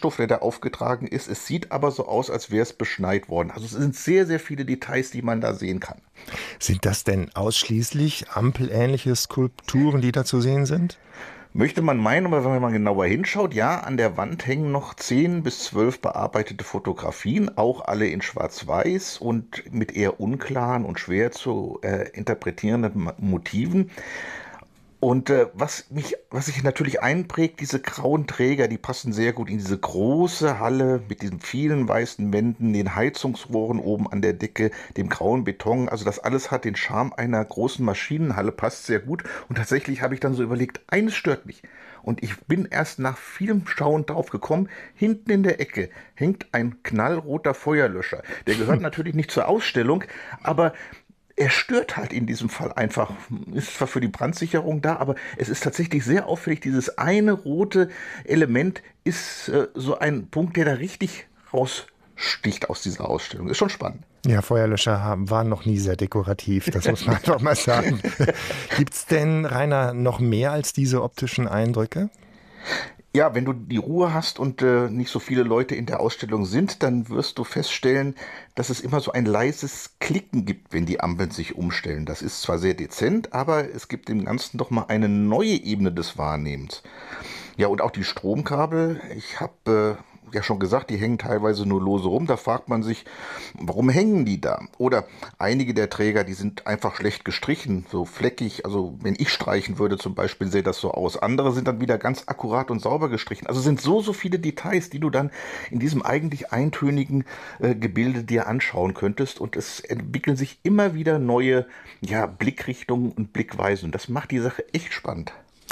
Kunststoff, der da aufgetragen ist. Es sieht aber so aus, als wäre es beschneit worden. Also es sind sehr, sehr viele Details, die man da sehen kann. Sind das denn ausschließlich ampelähnliche Skulpturen, die da zu sehen sind? Möchte man meinen, aber wenn man genauer hinschaut, ja, an der Wand hängen noch 10 bis 12 bearbeitete Fotografien, auch alle in Schwarz-Weiß und mit eher unklaren und schwer zu interpretierenden Motiven. Und was sich natürlich einprägt, diese grauen Träger, die passen sehr gut in diese große Halle mit diesen vielen weißen Wänden, den Heizungsrohren oben an der Decke, dem grauen Beton. Also das alles hat den Charme einer großen Maschinenhalle, passt sehr gut. Und tatsächlich habe ich dann so überlegt, eines stört mich. Und ich bin erst nach vielem Schauen drauf gekommen, hinten in der Ecke hängt ein knallroter Feuerlöscher. Der gehört natürlich nicht zur Ausstellung, aber er stört halt in diesem Fall einfach. Ist zwar für die Brandsicherung da, aber es ist tatsächlich sehr auffällig. Dieses eine rote Element ist so ein Punkt, der da richtig raussticht aus dieser Ausstellung. Ist schon spannend. Ja, waren noch nie sehr dekorativ, das muss man einfach mal sagen. Gibt's denn, Rainer, noch mehr als diese optischen Eindrücke? Ja, wenn du die Ruhe hast und nicht so viele Leute in der Ausstellung sind, dann wirst du feststellen, dass es immer so ein leises Klicken gibt, wenn die Ampeln sich umstellen. Das ist zwar sehr dezent, aber es gibt dem Ganzen doch mal eine neue Ebene des Wahrnehmens. Ja, und auch die Stromkabel. Ich habe ja schon gesagt, die hängen teilweise nur lose rum. Da fragt man sich, warum hängen die da? Oder einige der Träger, die sind einfach schlecht gestrichen, so fleckig. Also wenn ich streichen würde zum Beispiel, sähe das so aus. Andere sind dann wieder ganz akkurat und sauber gestrichen. Also sind so viele Details, die du dann in diesem eigentlich eintönigen Gebilde dir anschauen könntest. Und es entwickeln sich immer wieder neue Blickrichtungen und Blickweisen. Das macht die Sache echt spannend.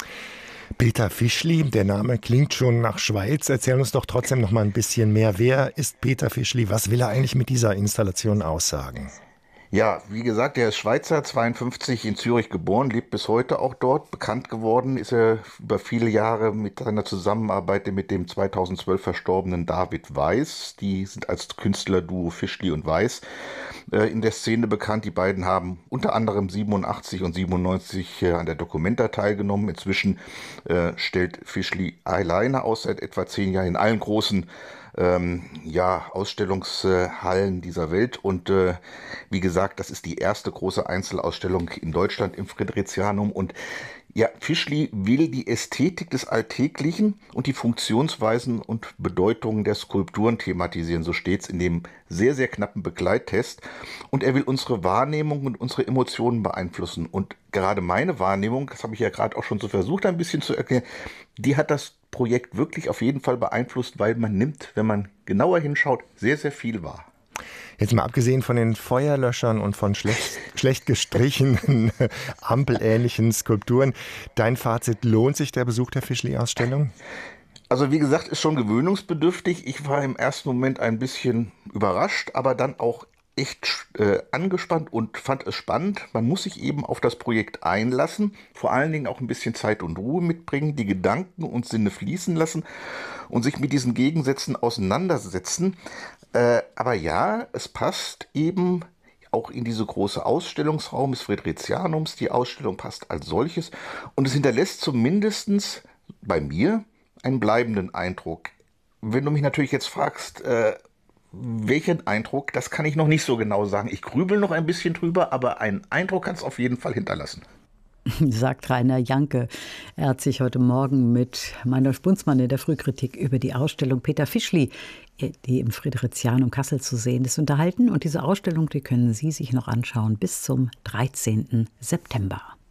Peter Fischli, der Name klingt schon nach Schweiz. Erzähl uns doch trotzdem noch mal ein bisschen mehr. Wer ist Peter Fischli? Was will er eigentlich mit dieser Installation aussagen? Ja, wie gesagt, er ist Schweizer, 52, in Zürich geboren, lebt bis heute auch dort. Bekannt geworden ist er über viele Jahre mit seiner Zusammenarbeit mit dem 2012 verstorbenen David Weiss. Die sind als Künstlerduo Fischli und Weiss in der Szene bekannt. Die beiden haben unter anderem 87 und 97 an der Documenta teilgenommen. Inzwischen stellt Fischli alleine aus seit etwa 10 Jahren in allen großen Ausstellungshallen dieser Welt. Und wie gesagt, das ist die erste große Einzelausstellung in Deutschland im Fridericianum. Und ja, Fischli will die Ästhetik des Alltäglichen und die Funktionsweisen und Bedeutungen der Skulpturen thematisieren. So steht es in dem sehr, sehr knappen Begleittest. Und er will unsere Wahrnehmung und unsere Emotionen beeinflussen. Und gerade meine Wahrnehmung, das habe ich ja gerade auch schon so versucht, ein bisschen zu erklären, die hat das Projekt wirklich auf jeden Fall beeinflusst, weil man nimmt, wenn man genauer hinschaut, sehr, sehr viel wahr. Jetzt mal abgesehen von den Feuerlöschern und von schlecht gestrichenen, ampelähnlichen Skulpturen, dein Fazit, lohnt sich der Besuch der Fischli-Ausstellung? Also wie gesagt, ist schon gewöhnungsbedürftig. Ich war im ersten Moment ein bisschen überrascht, aber dann auch echt angespannt und fand es spannend. Man muss sich eben auf das Projekt einlassen, vor allen Dingen auch ein bisschen Zeit und Ruhe mitbringen, die Gedanken und Sinne fließen lassen und sich mit diesen Gegensätzen auseinandersetzen. Aber ja, es passt eben auch in diese große Ausstellungsraum des Fridericianums. Die Ausstellung passt als solches und es hinterlässt zumindest bei mir einen bleibenden Eindruck. Wenn du mich natürlich jetzt fragst, welchen Eindruck, das kann ich noch nicht so genau sagen. Ich grübel noch ein bisschen drüber, aber einen Eindruck kann es auf jeden Fall hinterlassen. Sagt Rainer Janke. Er hat sich heute Morgen mit Manuel Spunzmann in der Frühkritik über die Ausstellung Peter Fischli, die im Fridericianum Kassel zu sehen ist, unterhalten. Und diese Ausstellung, die können Sie sich noch anschauen bis zum 13. September.